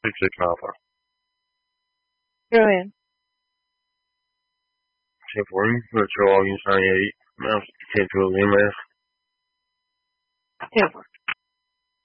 665. Go ahead. 1040, retro login 98, mouse 1012 MS. 10-4.